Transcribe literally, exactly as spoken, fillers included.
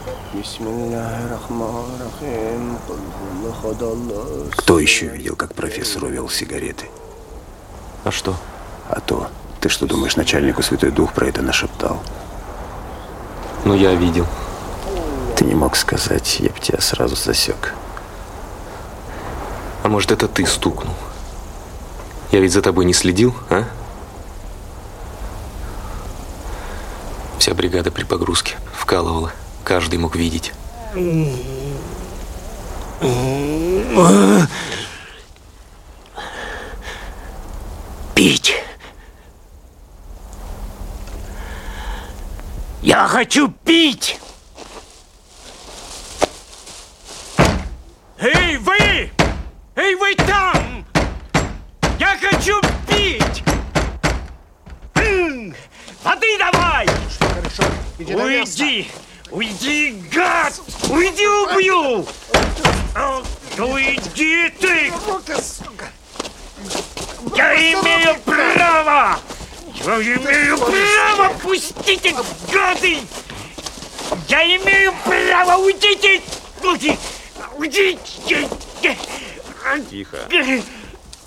Кто еще видел, как профессор увел сигареты? А что? А то. Ты что думаешь, начальнику Святой Дух про это нашептал? Ну, я видел. Ты не мог сказать, я бы тебя сразу засек. А может, это ты стукнул? Я ведь за тобой не следил, а? Вся бригада при погрузке вкалывала. Каждый мог видеть. Пить. Я хочу пить. Эй, вы! Эй, вы там! Я хочу пить! М-м, воды давай! Хорошо, иди на место. Уйди! Уйди, гад! Уйди, убью! Уйди ты! Я имею право! Я имею право! Пустите, гады! Я имею право! Уйдите! Уйди! Уйдите! Тихо.